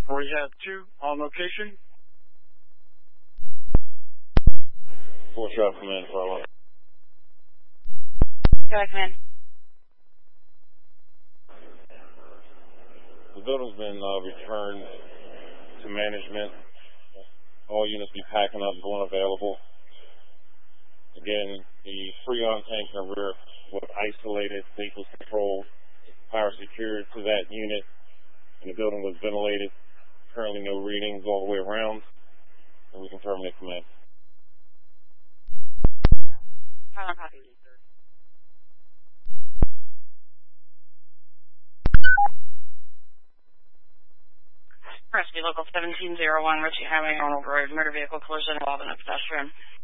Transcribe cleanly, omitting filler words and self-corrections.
Rehab 2 on location. 4 shot command, follow. Go ahead, command. The building's been returned to management. All units be packing up, going available. Again, the Freon tank in the rear was isolated, leak was controlled, power secured to that unit, and the building was ventilated. Currently no readings all the way around, and we can terminate command. Final copy. Rescue Local 1701, Ritchie Highway, Arnold Road, motor vehicle collision involving a pedestrian.